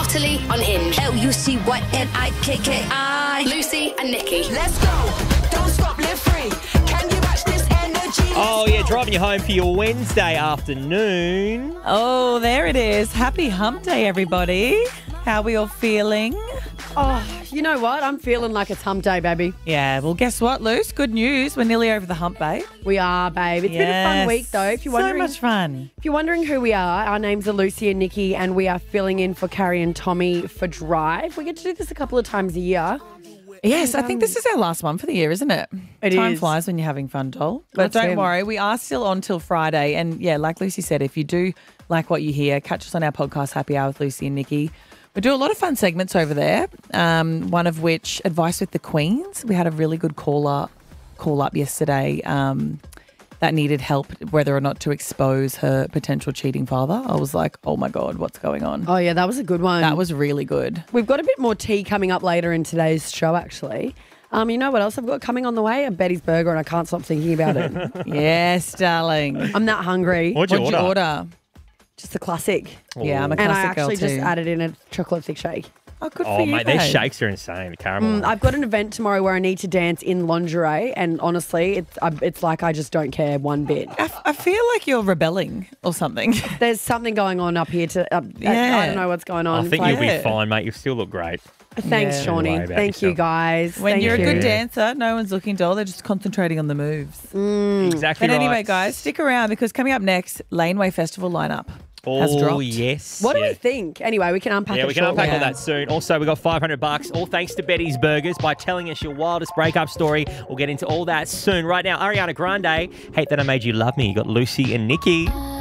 Natalie on Hinge. LUCYNIKKI. Lucy and Nikki. Let's go. Don't stop, live free. Can you match this energy? Oh, yeah, driving you home for your Wednesday afternoon. Oh, there it is. Happy hump day, everybody. How are we all feeling? Oh, you know what? I'm feeling like it's hump day, baby. Yeah, well, guess what, Luce? Good news. We're nearly over the hump, babe. We are, babe. It's been a fun week, though. If you're wondering, so much fun. If you're wondering who we are, our names are Lucy and Nikki, and we are filling in for Carrie and Tommy for Drive. We get to do this a couple of times a year. Yes, I think this is our last one for the year, isn't it? Time flies when you're having fun, doll. But don't worry, we are still on till Friday. And yeah, like Lucy said, if you do like what you hear, catch us on our podcast, Happy Hour with Lucy and Nikki. We do a lot of fun segments over there, one of which, Advice with the Queens. We had a really good call up yesterday that needed help whether or not to expose her potential cheating father. I was like, oh, my God, what's going on? Oh, yeah, that was a good one. That was really good. We've got a bit more tea coming up later in today's show, actually. You know what else I've got coming on the way? A Betty's Burger, and I can't stop thinking about it. Yes, darling. I'm that hungry. What'd you order? Just a classic. Yeah, I'm a And I classic girl actually too. just added in a chocolate thick shake. Oh, good for Oh, you, mate, babe. their shakes are insane. The caramel. I've got an event tomorrow where I need to dance in lingerie, and honestly, it's like I just don't care one bit. I feel like you're rebelling or something. There's something going on up here. I don't know what's going on. I think It's you'll like, be fine, mate. You still look great. Thanks, Yeah. Shawnee. Don't worry about Thank you, yourself. guys. When Thank you're you. a good dancer, no one's looking, doll. They're just concentrating on the moves. Exactly But anyway, right. guys, stick around because coming up next, Laneway Festival lineup has Oh, dropped. yes. What do yeah. we think? Anyway, we can unpack it Yeah, we can shortly. unpack all that soon. Also, we got $500, all thanks to Betty's Burgers, by telling us your wildest breakup story. We'll get into all that soon. Right now, Ariana Grande, Hate That I Made You Love Me. You got Lucy and Nikki.